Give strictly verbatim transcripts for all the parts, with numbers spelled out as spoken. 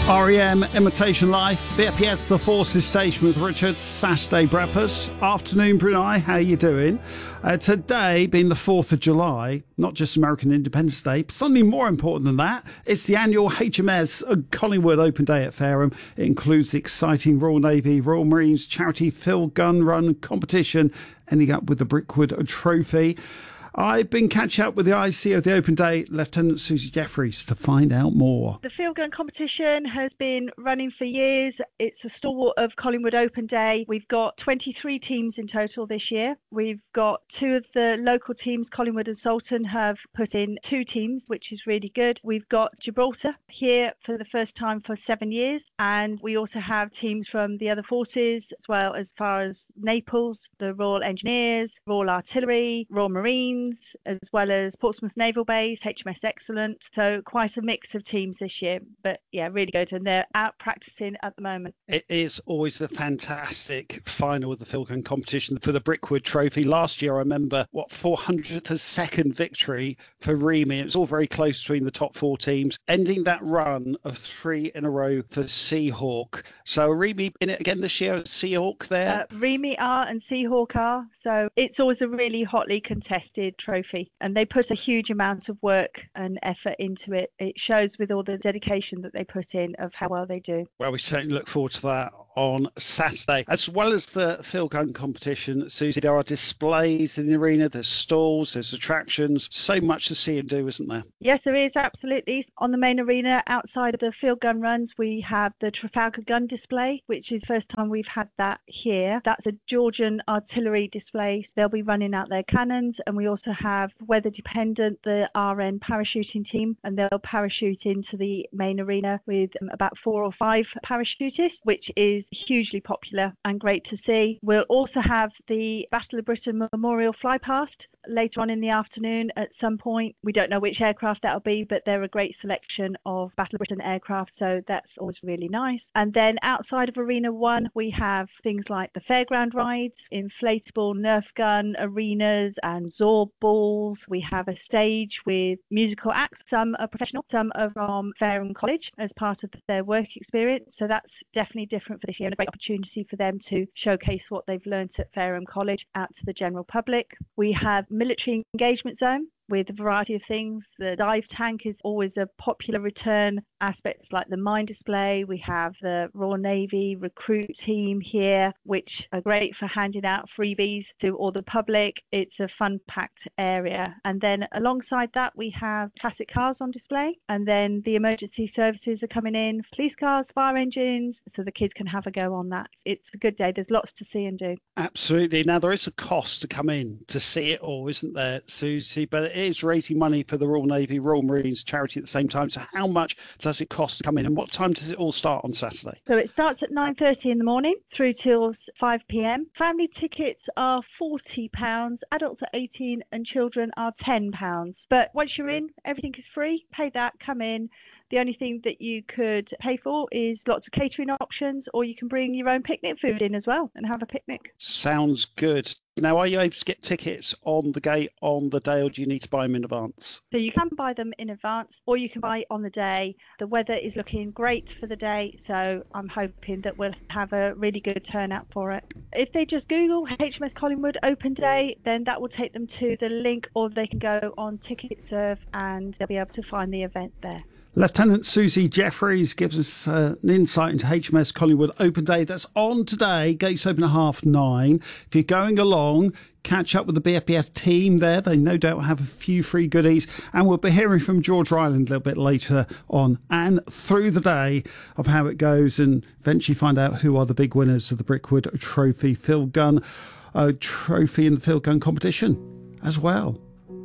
R E M, Imitation Life, B P S The Forces Station with Richard, Saturday breakfast. Afternoon, Brunei, how you doing? Uh, today, being the fourth of July, not just American Independence Day, but something more important than that, it's the annual H M S Collingwood Open Day at Fareham. It includes the exciting Royal Navy, Royal Marines charity Phil Gunn Run competition, ending up with the Brickwood Trophy. I've been catching up with the I C of the Open Day, Lieutenant Susie Jeffries, to find out more. The field gun competition has been running for years. It's a stalwart of Collingwood Open Day. We've got twenty-three teams in total this year. We've got two of the local teams, Collingwood and Salton, have put in two teams, which is really good. We've got Gibraltar here for the first time for seven years. And we also have teams from the other forces, as well as far as Naples, the Royal Engineers, Royal Artillery, Royal Marines, as well as Portsmouth Naval Base, H M S Excellent. So quite a mix of teams this year, but yeah, really good. And they're out practicing at the moment. It is always a fantastic final of the field gun competition for the Brickwood Trophy. Last year, I remember, what, four hundred second victory for Remy. It was all very close between the top four teams, ending that run of three in a row for Seahawk. So Remy in it again this year, Seahawk there? Uh, Remy are and Seahawk are. So it's always a really hotly contested trophy, and they put a huge amount of work and effort into it. It shows with all the dedication that they put in of how well they do. Well, we certainly look forward to that on Saturday. As well as the field gun competition, Susie, there are displays in the arena, there's stalls, there's attractions, so much to see and do, isn't there? Yes, there is, absolutely. On the main arena, outside of the field gun runs, we have the Trafalgar gun display, which is the first time we've had that here. That's a Georgian artillery display. They'll be running out their cannons, and we also have weather dependent, the R N parachuting team, and they'll parachute into the main arena with um, about four or five parachutists, which is hugely popular and great to see. We'll also have the Battle of Britain Memorial Fly Past later on in the afternoon at some point. We don't know which aircraft that'll be, but they're a great selection of Battle of Britain aircraft, so that's always really nice. And then outside of Arena one, we have things like the fairground rides, inflatable Nerf gun arenas and Zorb balls. We have a stage with musical acts. Some are professional, some are from Fareham College as part of their work experience, so that's definitely different for this year and a great opportunity for them to showcase what they've learned at Fareham College out to the general public. We have military engagement zone with a variety of things. The dive tank is always a popular return. Aspects like the mine display. We have the Royal Navy recruit team here, which are great for handing out freebies to all the public. It's a fun-packed area. And then alongside that, we have classic cars on display. And then the emergency services are coming in, police cars, fire engines, so the kids can have a go on that. It's a good day. There's lots to see and do. Absolutely. Now, there is a cost to come in to see it all, isn't there, Susie? But it is raising money for the Royal Navy, Royal Marines charity at the same time. So how much does it cost to come in, and what time does it all start on Saturday? So it starts at nine thirty in the morning through till five p.m. Family tickets are forty pounds, adults are eighteen and children are ten pounds. But once you're in, everything is free. Pay that, come in. The only thing that you could pay for is lots of catering options, or you can bring your own picnic food in as well and have a picnic. Sounds good. Now, are you able to get tickets on the gate on the day, or do you need to buy them in advance? So you can buy them in advance, or you can buy on the day. The weather is looking great for the day, so I'm hoping that we'll have a really good turnout for it. If they just Google H M S Collingwood Open Day, then that will take them to the link, or they can go on TicketServe and they'll be able to find the event there. Lieutenant Susie Jeffries gives us uh, an insight into H M S Collingwood Open Day. That's on today. Gates open at half nine. If you're going along, catch up with the B F P S team there. They no doubt have a few free goodies. And we'll be hearing from George Ryland a little bit later on and through the day of how it goes, and eventually find out who are the big winners of the Brickwood Trophy field gun uh, trophy in the field gun competition as well.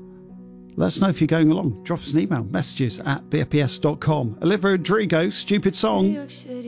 Let us know if you're going along. Drop us an email, messages at b f p s dot com. Olivia Rodrigo, Stupid Song.